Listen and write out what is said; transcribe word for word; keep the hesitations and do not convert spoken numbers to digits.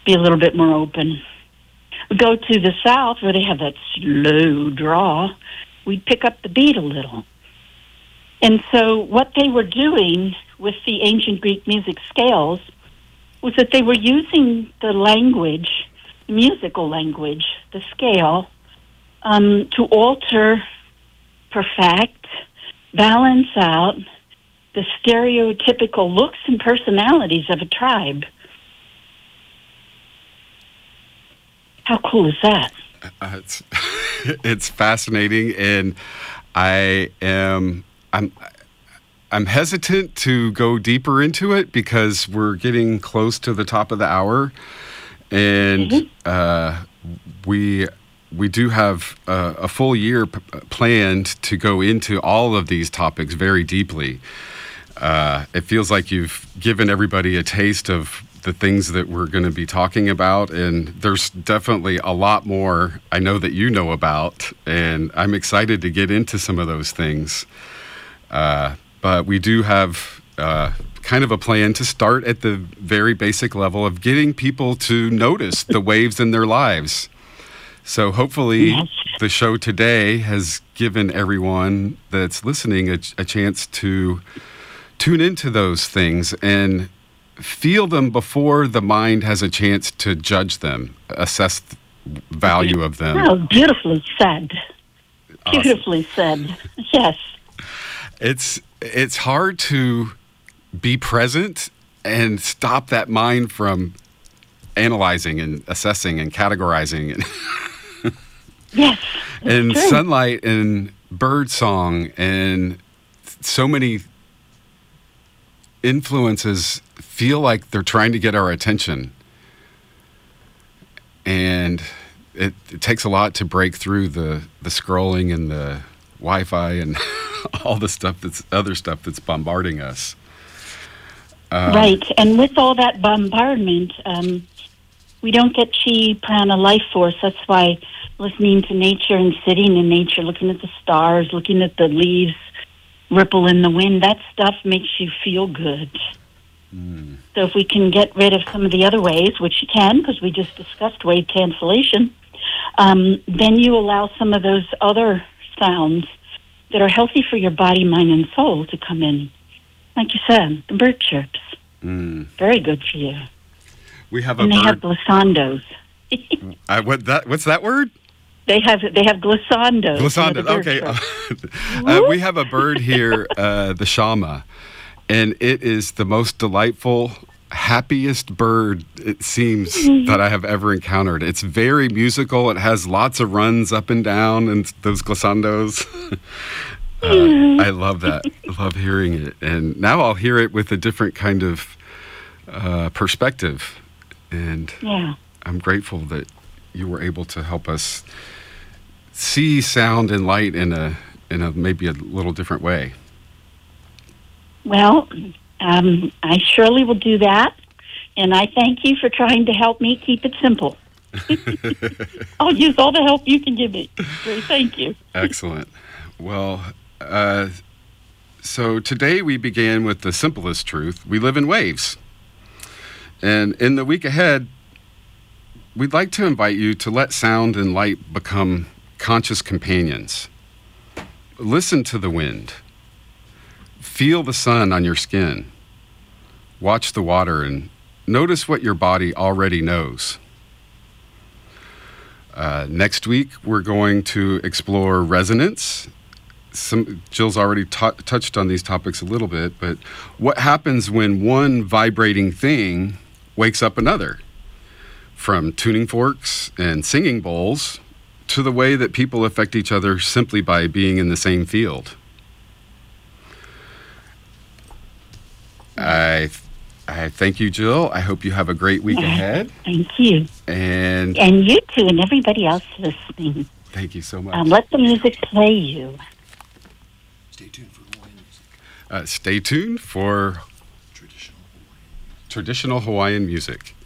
be a little bit more open. We go to the South where they have that slow draw. We'd pick up the beat a little. And so what they were doing with the ancient Greek music scales was that they were using the language, the musical language, the scale, um, to alter, perfect, balance out the stereotypical looks and personalities of a tribe. How cool is that? Uh, it's it's fascinating, and I am I'm I'm hesitant to go deeper into it because we're getting close to the top of the hour, and mm-hmm. uh, we we do have a, a full year p- planned to go into all of these topics very deeply. Uh, it feels like you've given everybody a taste of the things that we're going to be talking about, and there's definitely a lot more I know that you know about, and I'm excited to get into some of those things. Uh, but we do have uh, kind of a plan to start at the very basic level of getting people to notice the waves in their lives. So hopefully yes. the show today has given everyone that's listening a, a chance to tune into those things and feel them before the mind has a chance to judge them, assess the value of them. Oh, beautifully said. Awesome. Beautifully said. Yes. It's it's hard to be present and stop that mind from analyzing and assessing and categorizing. And yes. And true. sunlight and bird song and so many influences feel like they're trying to get our attention. And it, it takes a lot to break through the, the scrolling and the Wi-Fi and all the stuff that's other stuff that's bombarding us. Um, right. And with all that bombardment, um, we don't get chi, prana, life force. That's why listening to nature and sitting in nature, looking at the stars, looking at the leaves ripple in the wind, that stuff makes you feel good. Mm. So if we can get rid of some of the other ways, which you can, because we just discussed wave cancellation, um, then you allow some of those other sounds that are healthy for your body, mind, and soul to come in. Like you said, the bird chirps. Mm. Very good for you. We have a and bird. they have glissandos. I, what that? What's that word? They have they have glissandos. Glissandos. Okay. uh, we have a bird here, uh, the shama, and it is the most delightful, happiest bird, it seems, that I have ever encountered. It's very musical. It has lots of runs up and down, and those glissandos. uh, I love that. I love hearing it, and now I'll hear it with a different kind of uh, perspective, and yeah. I'm grateful that you were able to help us see sound and light in a in a maybe a little different way. Well, um, I surely will do that, and I thank you for trying to help me keep it simple. I'll use all the help you can give me. Great, thank you. Excellent. Well, uh, so today we began with the simplest truth. We live in waves. And in the week ahead, we'd like to invite you to let sound and light become conscious companions. Listen to the wind. Feel the sun on your skin. Watch the water and notice what your body already knows. Uh, next week, we're going to explore resonance. Some, Jill's already ta- touched on these topics a little bit, but what happens when one vibrating thing wakes up another? From tuning forks and singing bowls to the way that people affect each other simply by being in the same field. I I thank you, Jill. I hope you have a great week ahead. Thank you. And and you too, and everybody else listening. Thank you so much. Um, let the music play you. Stay tuned for Hawaiian music. Uh, stay tuned for Traditional Hawaiian music. Traditional Hawaiian music.